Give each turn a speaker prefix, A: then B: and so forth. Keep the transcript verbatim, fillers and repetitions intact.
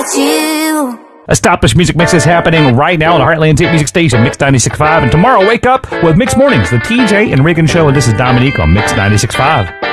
A: without you.
B: Established Music Mix is happening right now on the Heartland's hit music station, Mix ninety-six point five. And tomorrow, wake up with Mix Mornings, the T J and Reagan Show. And this is Dominique on Mix ninety-six point five.